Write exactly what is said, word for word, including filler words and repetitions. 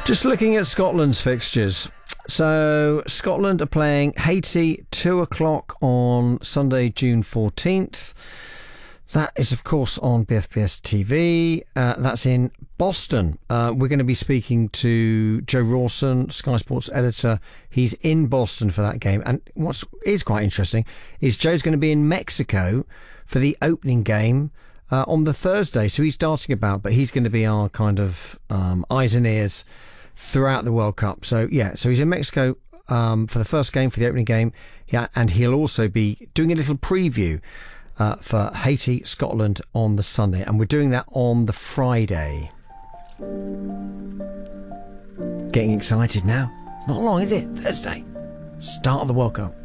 Just looking at Scotland's fixtures. So Scotland are playing Haiti two o'clock on Sunday, June fourteenth. That is, of course, on B F P S T V. Uh, that's in Boston. Uh, we're going to be speaking to Joe Rawson, Sky Sports editor. He's in Boston for that game. And what is quite interesting is Joe's going to be in Mexico for the opening game uh, on the Thursday. So he's darting about, but he's going to be our kind of um, eyes and ears throughout the World Cup. So, yeah, so he's in Mexico um, for the first game, for the opening game. Yeah, and he'll also be doing a little preview Uh, for Haiti, Scotland on the Sunday, and we're doing that on the Friday. Getting excited now. It's not long, is it? Thursday. Start of the World Cup.